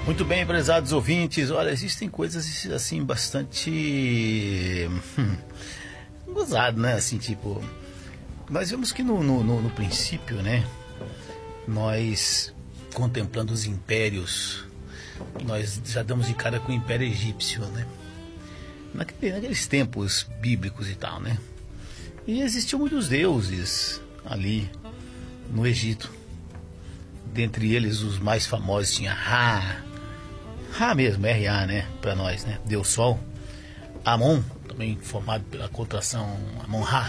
Muito bem, prezados ouvintes. Olha, existem coisas assim bastante gozado, né? Assim, tipo, nós vemos que no princípio, né? Nós contemplando os impérios, nós já damos de cara com o Império Egípcio, né? Naqueles tempos bíblicos e tal, né? E existiam muitos deuses ali no Egito. Dentre eles, os mais famosos tinha Ra mesmo, R-A, né? Para nós, né? Deus Sol. Amon, também formado pela contração Amon-Ra.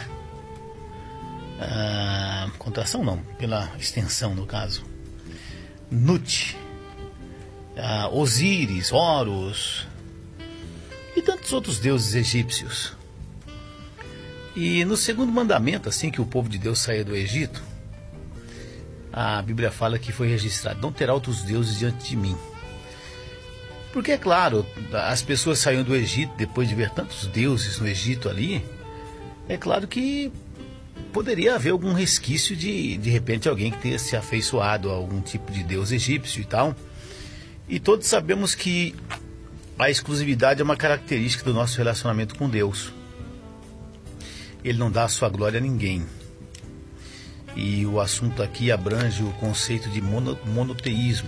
Contração não, pela extensão no caso. Nut. Osíris, Horus e tantos outros deuses egípcios. E no segundo mandamento, assim que o povo de Deus saía do Egito, a Bíblia fala que foi registrado: não terá outros deuses diante de mim. Porque, é claro, as pessoas saíam do Egito depois de ver tantos deuses no Egito ali. É claro que poderia haver algum resquício de repente, alguém que tenha se afeiçoado a algum tipo de deus egípcio e tal. E todos sabemos que a exclusividade é uma característica do nosso relacionamento com Deus. Ele não dá a sua glória a ninguém. E o assunto aqui abrange o conceito de monoteísmo.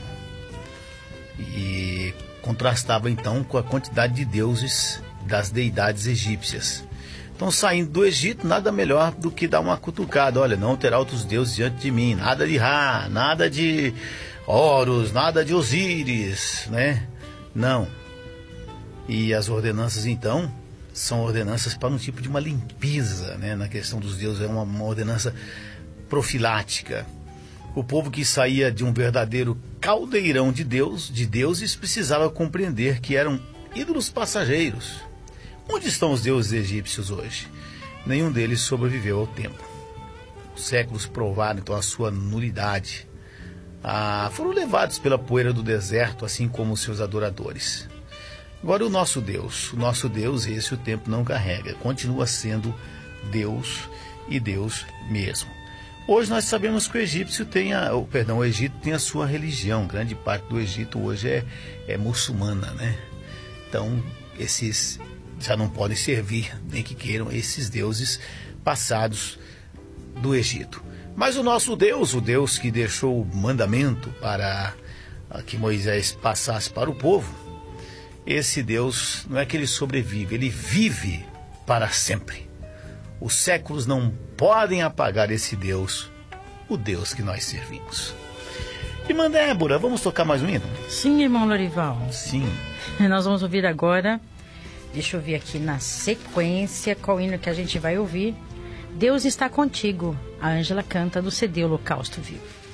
E contrastava então com a quantidade de deuses das deidades egípcias. Então, saindo do Egito, nada melhor do que dar uma cutucada. Olha, não terá outros deuses diante de mim. Nada de Ra, nada de Horus, nada de Osíris, né? Não. E as ordenanças, então, são ordenanças para um tipo de uma limpeza, né? Na questão dos deuses, é uma ordenança profilática. O povo que saía de um verdadeiro caldeirão de deuses, precisava compreender que eram ídolos passageiros. Onde estão os deuses egípcios hoje? Nenhum deles sobreviveu ao tempo. Os séculos provaram então a sua nulidade. Foram levados pela poeira do deserto, assim como os seus adoradores. Agora o nosso Deus, esse o tempo não carrega, continua sendo Deus e Deus mesmo. Hoje nós sabemos que o Egito tem a sua religião. Grande parte do Egito hoje é muçulmana, né? Então esses já não podem servir, nem que queiram, esses deuses passados do Egito. Mas o nosso Deus, o Deus que deixou o mandamento para que Moisés passasse para o povo, esse Deus não é que ele sobrevive, ele vive para sempre. Os séculos não podem apagar esse Deus, o Deus que nós servimos. Irmã Débora, vamos tocar mais um hino? Sim, irmão Lorival. Sim. Nós vamos ouvir agora, deixa eu ver aqui na sequência qual hino que a gente vai ouvir. Deus está contigo. A Ângela canta do CD Holocausto Vivo.